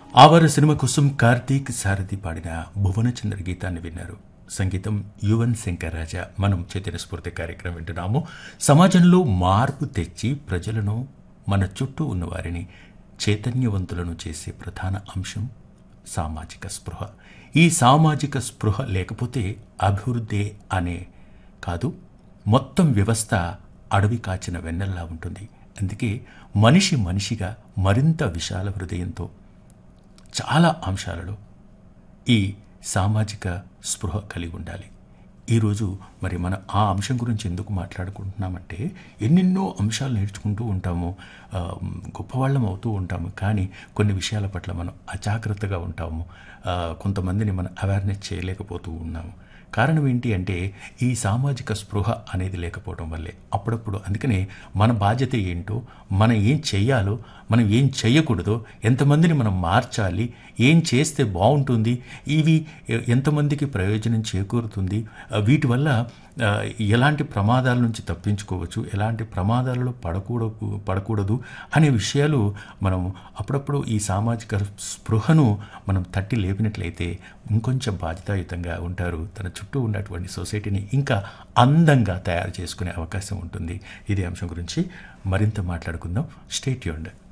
ఆవార సినిమా కోసం కార్తీక్ సారథి పాడిన భువనచంద్ర గీతాన్ని విన్నారు. సంగీతం యువన్ శంకర్ రాజా. మనం చైతన్య స్ఫూర్తి కార్యక్రమం వింటున్నాము. సమాజంలో మార్పు తెచ్చి ప్రజలను, మన చుట్టూ ఉన్న వారిని చైతన్యవంతులను చేసే ప్రధాన అంశం సామాజిక స్పృహ. ఈ సామాజిక స్పృహ లేకపోతే అభివృద్ధి అనే కాదు, మొత్తం వ్యవస్థ అడవి కాచిన వెన్నెల్లా ఉంటుంది. అందుకే మనిషి మనిషిగా మరింత విశాల హృదయంతో చాలా అంశాలలో ఈ సామాజిక స్పృహ కలిగి ఉండాలి. ఈరోజు మరి మనం ఆ అంశం గురించి ఎందుకు మాట్లాడుకుంటున్నామంటే, ఎన్నెన్నో అంశాలు నేర్చుకుంటూ ఉంటాము, గొప్పవాళ్ళం అవుతూ ఉంటాము. కానీ కొన్ని విషయాల పట్ల మనం అజాగ్రత్తగా ఉంటాము. కొంతమందిని మనం అవేర్నెస్ చేయలేకపోతూ ఉన్నాము. కారణం ఏంటి అంటే, ఈ సామాజిక స్పృహ అనేది లేకపోవడం వల్లే. అప్పుడప్పుడు అందుకనే మన బాధ్యత ఏంటో, మనం ఏం చెయ్యాలో, మనం ఏం చేయకూడదో, ఎంతమందిని మనం మార్చాలి, ఏం చేస్తే బాగుంటుంది, ఇవి ఎంతమందికి ప్రయోజనం చేకూరుతుంది, వీటి వల్ల ఎలాంటి ప్రమాదాల నుంచి తప్పించుకోవచ్చు, ఎలాంటి ప్రమాదాలలో పడకూడదు అనే విషయాలు మనం అప్పుడప్పుడు ఈ సామాజిక స్పృహను మనం తట్టి లేపినట్లయితే ఇంకొంచెం బాధ్యతాయుతంగా ఉంటారు. తన చుట్టూ ఉన్నటువంటి సొసైటీని ఇంకా అందంగా తయారు చేసుకునే అవకాశం ఉంటుంది. ఇదే అంశం గురించి మరింత మాట్లాడుకుందాం. Stay tuned.